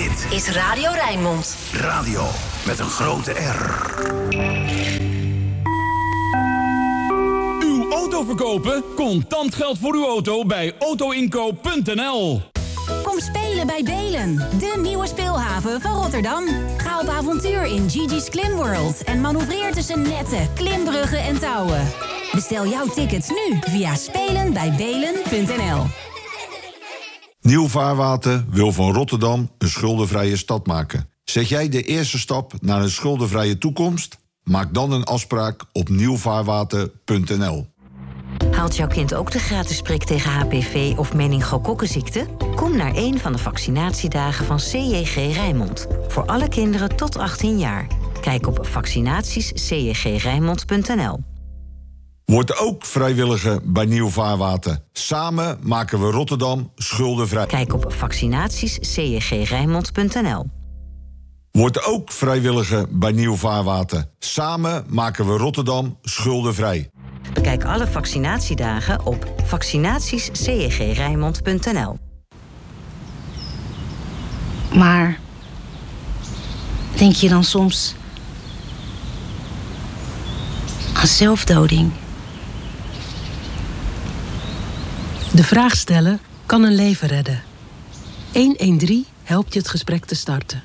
Dit is Radio Rijnmond. Radio met een grote R. Uw auto verkopen? Contant geld voor uw auto bij autoinkoop.nl. Kom spelen bij Belen, de nieuwe speelhaven van Rotterdam. Ga op avontuur in Gigi's Klimworld en manoeuvreer tussen netten, klimbruggen en touwen. Bestel jouw tickets nu via spelenbijbelen.nl. Nieuw Vaarwater wil van Rotterdam een schuldenvrije stad maken. Zet jij de eerste stap naar een schuldenvrije toekomst? Maak dan een afspraak op nieuwvaarwater.nl. Haalt jouw kind ook de gratis prik tegen HPV of meningokokkenziekte? Kom naar een van de vaccinatiedagen van CJG Rijnmond. Voor alle kinderen tot 18 jaar. Kijk op vaccinatiescjgrijnmond.nl. Word ook vrijwilliger bij Nieuw Vaarwater. Samen maken we Rotterdam schuldenvrij. Kijk op vaccinatiescjgrijnmond.nl. Word ook vrijwilliger bij Nieuw Vaarwater. Samen maken we Rotterdam schuldenvrij. Bekijk alle vaccinatiedagen op vaccinatiescjgrijnmond.nl. Maar denk je dan soms aan zelfdoding? De vraag stellen kan een leven redden. 113 helpt je het gesprek te starten.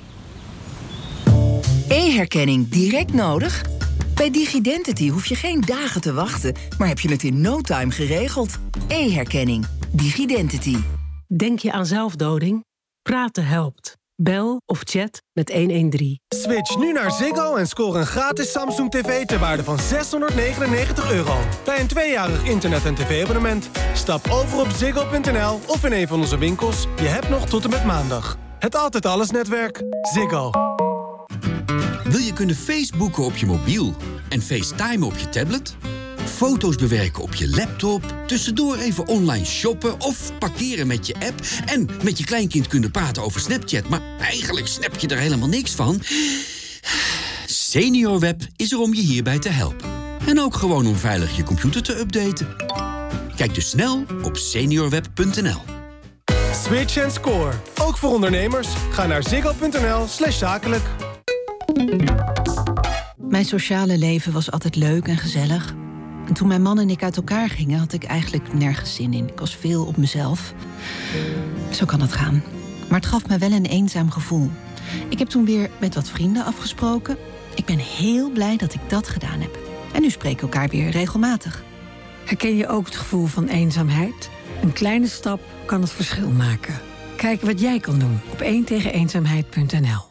E-herkenning direct nodig? Bij Digidentity hoef je geen dagen te wachten, maar heb je het in no time geregeld. E-herkenning. Digidentity. Denk je aan zelfdoding? Praten helpt. Bel of chat met 113. Switch nu naar Ziggo en score een gratis Samsung TV ter waarde van €699 bij een 2-jarig internet- en tv-abonnement. Stap over op ziggo.nl of in een van onze winkels. Je hebt nog tot en met maandag. Het Altijd Alles netwerk. Ziggo. Wil je kunnen Facebooken op je mobiel en FaceTime op je tablet? Foto's bewerken op je laptop, tussendoor even online shoppen of parkeren met je app en met je kleinkind kunnen praten over Snapchat, maar eigenlijk snap je er helemaal niks van? SeniorWeb is er om je hierbij te helpen. En ook gewoon om veilig je computer te updaten. Kijk dus snel op seniorweb.nl. Switch en score. Ook voor ondernemers. Ga naar ziggo.nl/zakelijk. Mijn sociale leven was altijd leuk en gezellig. En toen mijn man en ik uit elkaar gingen, had ik eigenlijk nergens zin in. Ik was veel op mezelf. Zo kan het gaan. Maar het gaf me wel een eenzaam gevoel. Ik heb toen weer met wat vrienden afgesproken. Ik ben heel blij dat ik dat gedaan heb. En nu spreken we elkaar weer regelmatig. Herken je ook het gevoel van eenzaamheid? Een kleine stap kan het verschil maken. Kijk wat jij kan doen op 1tegeneenzaamheid.nl.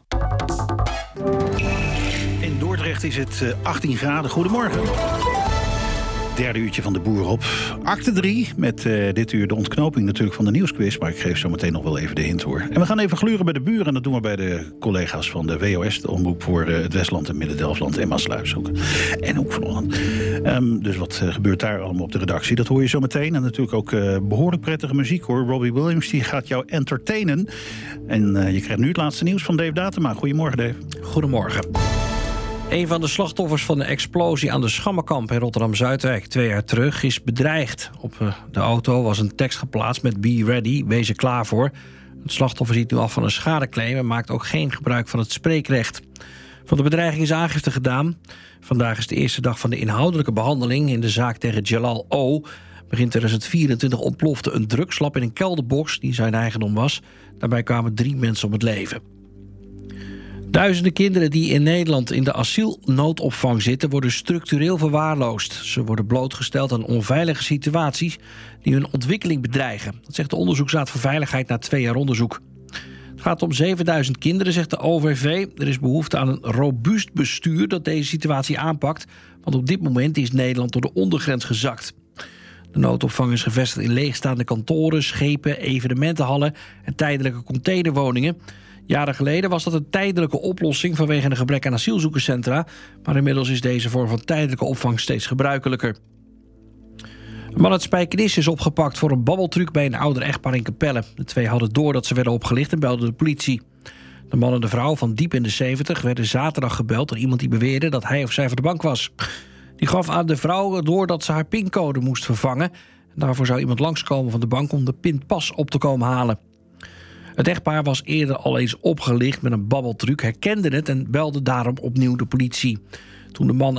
In Dordrecht is het 18 graden. Goedemorgen. Derde uurtje van de Boer op. Acte 3 met dit uur de ontknoping natuurlijk van de nieuwsquiz. Maar ik geef zo meteen nog wel even de hint hoor. En we gaan even gluren bij de buren. En dat doen we bij de collega's van de WOS. De omroep voor het Westland en Midden-Delfland en Maasluis ook. En Hoek van Holland. Dus wat gebeurt daar allemaal op de redactie? Dat hoor je zo meteen. En natuurlijk ook behoorlijk prettige muziek hoor. Robbie Williams die gaat jou entertainen. En je krijgt nu het laatste nieuws van Dave Datema. Goedemorgen Dave. Goedemorgen. Een van de slachtoffers van de explosie aan de Schammenkamp in Rotterdam-Zuidwijk 2 jaar terug is bedreigd. Op de auto was een tekst geplaatst met "Be ready", wees er klaar voor. Het slachtoffer ziet nu af van een schadeclaim en maakt ook geen gebruik van het spreekrecht. Van de bedreiging is aangifte gedaan. Vandaag is de eerste dag van de inhoudelijke behandeling in de zaak tegen Jalal O. Begin 2024 ontplofte een drugslab in een kelderbox die zijn eigendom was. Daarbij kwamen 3 mensen om het leven. Duizenden kinderen die in Nederland in de asielnoodopvang zitten worden structureel verwaarloosd. Ze worden blootgesteld aan onveilige situaties die hun ontwikkeling bedreigen. Dat zegt de Onderzoeksraad voor Veiligheid na 2 jaar onderzoek. Het gaat om 7000 kinderen, zegt de OVV. Er is behoefte aan een robuust bestuur dat deze situatie aanpakt. Want op dit moment is Nederland door de ondergrens gezakt. De noodopvang is gevestigd in leegstaande kantoren, schepen, evenementenhallen en tijdelijke containerwoningen. Jaren geleden was dat een tijdelijke oplossing vanwege een gebrek aan asielzoekerscentra. Maar inmiddels is deze vorm van tijdelijke opvang steeds gebruikelijker. Een man uit Spijkenisse is opgepakt voor een babbeltruc bij een ouder echtpaar in Capelle. De 2 hadden door dat ze werden opgelicht en belden de politie. De man en de vrouw van diep in de 70 werden zaterdag gebeld door iemand die beweerde dat hij of zij van de bank was. Die gaf aan de vrouw door dat ze haar pincode moest vervangen. En daarvoor zou iemand langskomen van de bank om de pinpas op te komen halen. Het echtpaar was eerder al eens opgelicht met een babbeltruc, herkende het en belde daarom opnieuw de politie. Toen de man